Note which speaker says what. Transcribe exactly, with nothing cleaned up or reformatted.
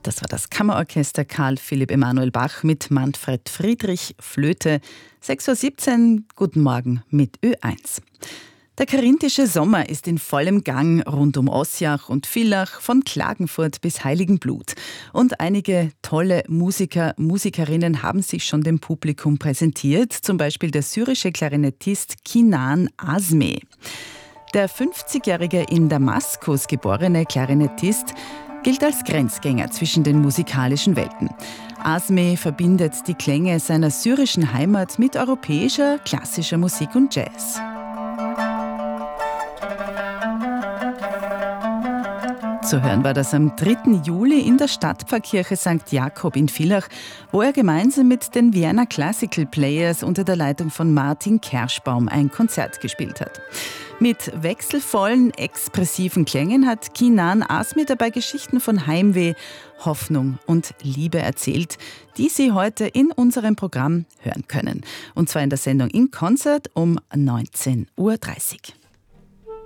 Speaker 1: Das war das Kammerorchester Karl Philipp Emanuel Bach mit Manfred Friedrich, Flöte. sechs Uhr siebzehn, guten Morgen mit Ö eins. Der karinthische Sommer ist in vollem Gang rund um Ossiach und Villach, von Klagenfurt bis Heiligenblut. Und einige tolle Musiker, Musikerinnen haben sich schon dem Publikum präsentiert, zum Beispiel der syrische Klarinettist Kinan Azmeh. Der fünfzigjährige in Damaskus geborene Klarinettist gilt als Grenzgänger zwischen den musikalischen Welten. Azmeh verbindet die Klänge seiner syrischen Heimat mit europäischer, klassischer Musik und Jazz. Zu hören war das am dritten Juli in der Stadtpfarrkirche Sankt Jakob in Villach, wo er gemeinsam mit den Vienna Classical Players unter der Leitung von Martin Kerschbaum ein Konzert gespielt hat. Mit wechselvollen, expressiven Klängen hat Kinan Azmeh dabei Geschichten von Heimweh, Hoffnung und Liebe erzählt, die Sie heute in unserem Programm hören können. Und zwar in der Sendung In Concert um neunzehn Uhr dreißig.